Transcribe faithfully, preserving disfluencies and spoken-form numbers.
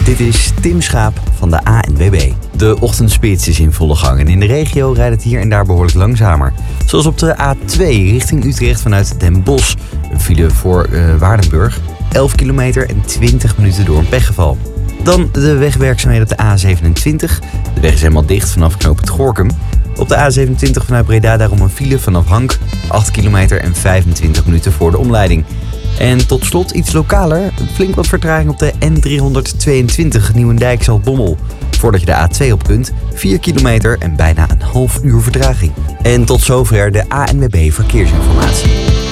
Dit is Tim Schaap van de A N W B. De ochtendspits is in volle gang en in de regio rijdt het hier en daar behoorlijk langzamer. Zoals op de A twee richting Utrecht vanuit Den Bosch. Een file voor uh, Waardenburg. elf kilometer en twintig minuten door een pechgeval. Dan de wegwerkzaamheden op de A zevenentwintig. De weg is helemaal dicht vanaf knooppunt Gorinchem. Op de A zevenentwintig vanuit Breda daarom een file vanaf Hank. acht kilometer en vijfentwintig minuten voor de omleiding. En tot slot iets lokaler, flink wat vertraging op de N driehonderdtweeëntwintig Nieuwendijk-Zaltbommel. Voordat je de A twee op kunt, vier kilometer en bijna een half uur vertraging. En tot zover de A N W B Verkeersinformatie.